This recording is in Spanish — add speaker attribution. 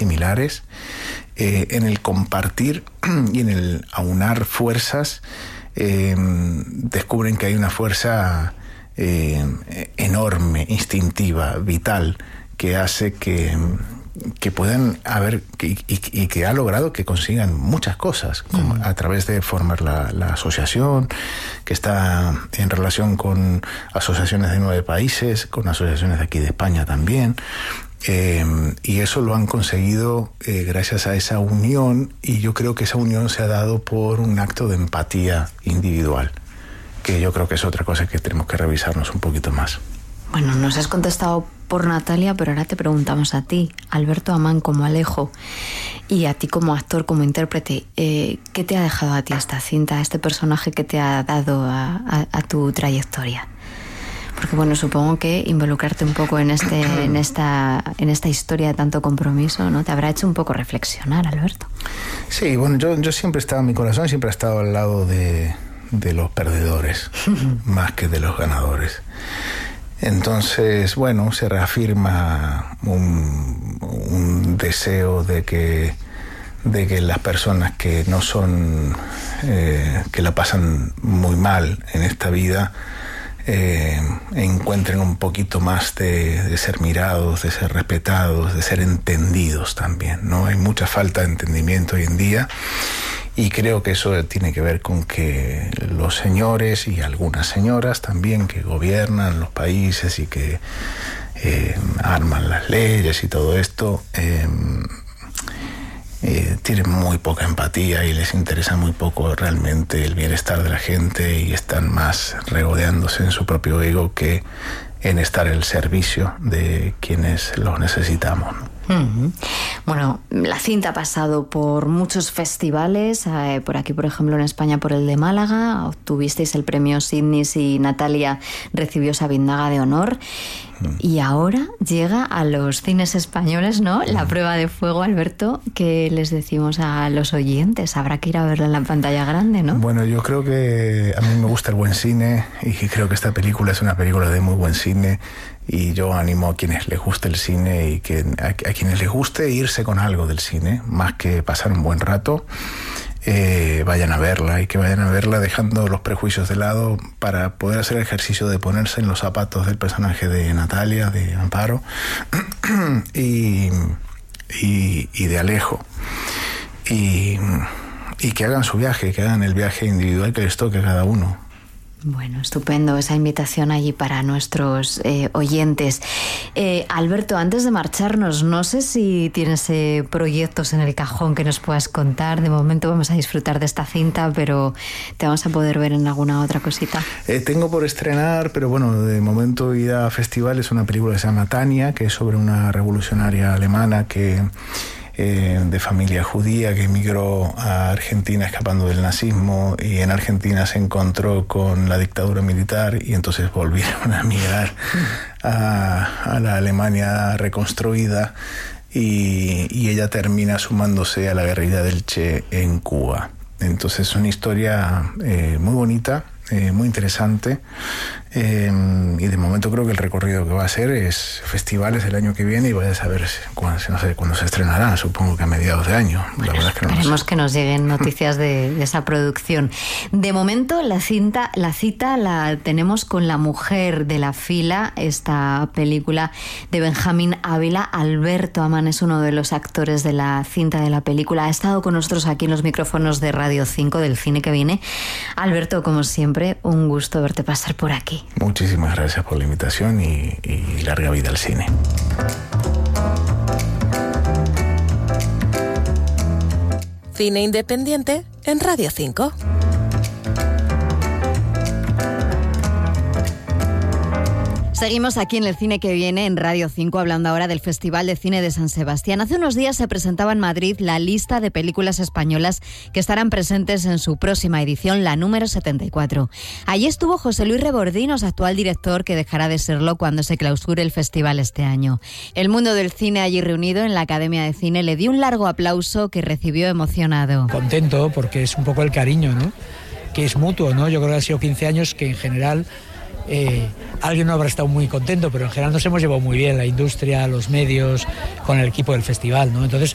Speaker 1: similares, en el compartir y en el aunar fuerzas, descubren que hay una fuerza enorme, instintiva, vital, que hace que puedan haber y que ha logrado que consigan muchas cosas, como a través de formar la asociación, que está en relación con asociaciones de 9 países, con asociaciones de aquí de España también, y eso lo han conseguido gracias a esa unión, y yo creo que esa unión se ha dado por un acto de empatía individual, que yo creo que es otra cosa que tenemos que revisarnos un poquito más.
Speaker 2: Bueno, nos has contestado por Natalia, pero ahora te preguntamos a ti, Alberto Amán como Alejo, y a ti como actor, como intérprete, ¿qué te ha dejado a ti esta cinta, este personaje que te ha dado a tu trayectoria? Porque bueno, supongo que involucrarte un poco en esta historia de tanto compromiso, ¿no? Te habrá hecho un poco reflexionar, Alberto.
Speaker 1: Sí, bueno, yo siempre he estado, mi corazón siempre ha estado al lado de los perdedores, más que de los ganadores. Entonces, bueno, se reafirma un deseo de que las personas que no son, que la pasan muy mal en esta vida, encuentren un poquito más de ser mirados, de ser respetados, de ser entendidos también, ¿no? Hay mucha falta de entendimiento hoy en día. Y creo que eso tiene que ver con que los señores y algunas señoras también que gobiernan los países y que arman las leyes y todo esto, tienen muy poca empatía y les interesa muy poco realmente el bienestar de la gente, y están más regodeándose en su propio ego que en estar al servicio de quienes los necesitamos, ¿no?
Speaker 2: Bueno, la cinta ha pasado por muchos festivales, por aquí, por ejemplo, en España, por el de Málaga, obtuvisteis el premio Sydney y Natalia recibió esa Bidaga de honor. Y ahora llega a los cines españoles, ¿no? La prueba de fuego, Alberto, que les decimos a los oyentes, habrá que ir a verla en la pantalla grande, ¿no?
Speaker 1: Bueno, yo creo que a mí me gusta el buen cine y creo que esta película es una película de muy buen cine, y yo animo a quienes les guste el cine y a quienes les guste irse con algo del cine, más que pasar un buen rato. Vayan a verla, y que vayan a verla dejando los prejuicios de lado para poder hacer el ejercicio de ponerse en los zapatos del personaje de Natalia, de Amparo y de Alejo, y que hagan su viaje, que hagan el viaje individual que les toque a cada uno.
Speaker 2: Bueno, estupendo esa invitación allí para nuestros oyentes. Alberto, antes de marcharnos, no sé si tienes proyectos en el cajón que nos puedas contar. De momento vamos a disfrutar de esta cinta, pero ¿te vamos a poder ver en alguna otra cosita?
Speaker 1: Tengo por estrenar, pero bueno, de momento ir a festivales, una película que se llama Tania, que es sobre una revolucionaria alemana de familia judía que emigró a Argentina escapando del nazismo, y en Argentina se encontró con la dictadura militar y entonces volvieron a migrar a la Alemania reconstruida, y ella termina sumándose a la guerrilla del Che en Cuba. Entonces es una historia muy bonita, muy interesante, y de momento creo que el recorrido que va a hacer es festivales el año que viene, y vaya a saber no sé cuándo se estrenará, supongo que a mediados de año.
Speaker 2: Bueno,
Speaker 1: la verdad es que
Speaker 2: esperemos que nos lleguen noticias de esa producción. De momento la cita la tenemos con La mujer de la fila, esta película de Benjamín Ávila. Alberto Amán es uno de los actores de la cinta, de la película. Ha estado con nosotros aquí en los micrófonos de Radio 5 del Cine que Viene. Alberto, como siempre, un gusto verte pasar por aquí.
Speaker 1: Muchísimas gracias por la invitación y larga vida al cine.
Speaker 3: Cine independiente en Radio 5.
Speaker 2: Seguimos aquí en el Cine que Viene en Radio 5, hablando ahora del Festival de Cine de San Sebastián. Hace unos días se presentaba en Madrid la lista de películas españolas que estarán presentes en su próxima edición, la número 74. Allí estuvo José Luis Rebordinos, actual director, que dejará de serlo cuando se clausure el festival este año. El mundo del cine allí reunido en la Academia de Cine le dio un largo aplauso que recibió emocionado.
Speaker 4: Contento porque es un poco el cariño, ¿no? Que es mutuo, ¿no? Yo creo que ha sido 15 años que en general alguien no habrá estado muy contento, pero en general nos hemos llevado muy bien, la industria, los medios, con el equipo del festival, ¿no? Entonces